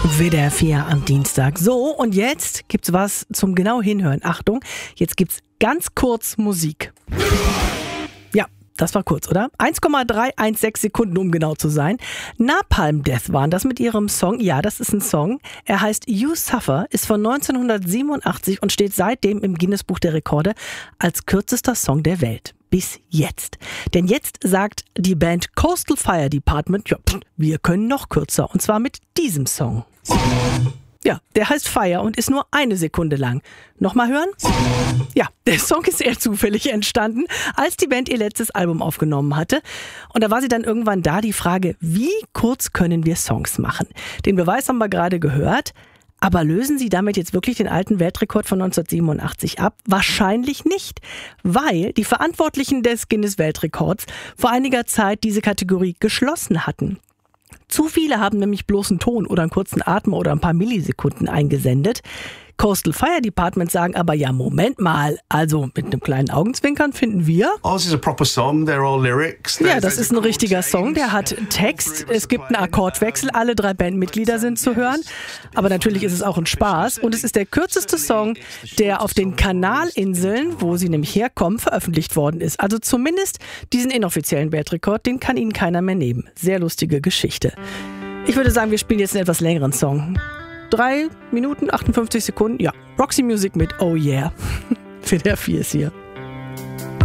WDR 4 am Dienstag. So, und jetzt gibt's was zum genau hinhören. Achtung, jetzt gibt's ganz kurz Musik. Ja, das war kurz, oder? 1,316 Sekunden, um genau zu sein. Napalm Death waren das mit ihrem Song. Ja, das ist ein Song. Er heißt You Suffer, ist von 1987 und steht seitdem im Guinness-Buch der Rekorde als kürzester Song der Welt. Bis jetzt. Denn jetzt sagt die Band Coastal Fire Department, ja, wir können noch kürzer. Und zwar mit diesem Song. Ja, der heißt Fire und ist nur 1 Sekunde lang. Nochmal hören? Ja, der Song ist eher zufällig entstanden, als die Band ihr letztes Album aufgenommen hatte. Und da war sie dann irgendwann da, die Frage, wie kurz können wir Songs machen? Den Beweis haben wir gerade gehört. Aber lösen Sie damit jetzt wirklich den alten Weltrekord von 1987 ab? Wahrscheinlich nicht, weil die Verantwortlichen des Guinness-Weltrekords vor einiger Zeit diese Kategorie geschlossen hatten. Zu viele haben nämlich bloß einen Ton oder einen kurzen Atmer oder ein paar Millisekunden eingesendet. Coastal Fire Department sagen aber, ja, Moment mal, also mit einem kleinen Augenzwinkern finden wir. Ours is a proper song, they're all lyrics. Ja, das ist ein richtiger Song, der hat Text, es gibt einen Akkordwechsel, alle 3 Bandmitglieder sind zu hören, aber natürlich ist es auch ein Spaß und es ist der kürzeste Song, der auf den Kanalinseln, wo sie nämlich herkommen, veröffentlicht worden ist. Also zumindest diesen inoffiziellen Weltrekord, den kann Ihnen keiner mehr nehmen. Sehr lustige Geschichte. Ich würde sagen, wir spielen jetzt einen etwas längeren Song. 3 Minuten, 58 Sekunden, ja. Roxy Music mit Oh Yeah. WDR 4 ist hier.